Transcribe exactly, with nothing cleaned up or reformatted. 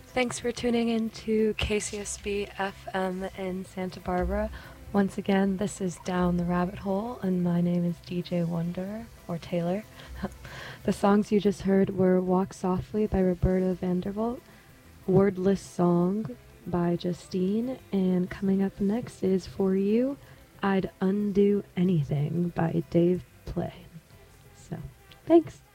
Thanks for tuning in to K C S B F M in Santa Barbara. Once again, this is Down the Rabbit Hole, and my name is D J Wonder, or Taylor. The songs you just heard were Walk Softly by Roberta Vandervolt, Wordless Song by Justine, and coming up next is For You, I'd Undo Anything by Dave Play. So, thanks.